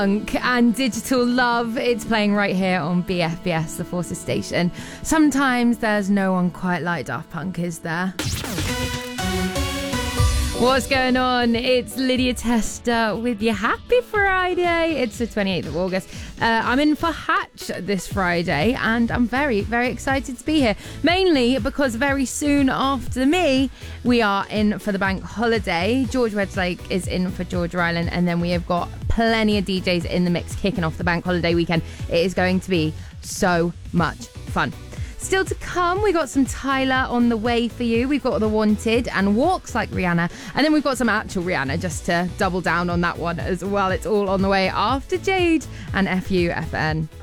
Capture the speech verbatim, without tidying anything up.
Punk and Digital Love. It's playing right here on B F B S, the Forces station. Sometimes there's no one quite like Daft Punk, is there? What's going on? It's Lydia Tester with you. Happy Friday. It's the twenty-eighth of August. Uh, I'm in for Hatch this Friday and I'm very, very excited to be here. Mainly because very soon after me, we are in for the bank holiday. George Wedgslake is in for Georgia Island, and then we have got plenty of D Js in the mix kicking off the bank holiday weekend. It is going to be so much fun. Still to come, we got some Tyler on the way for you. We've got The Wanted and Walks Like Rihanna. And then we've got some actual Rihanna just to double down on that one as well. It's all on the way after Jade and F U F N.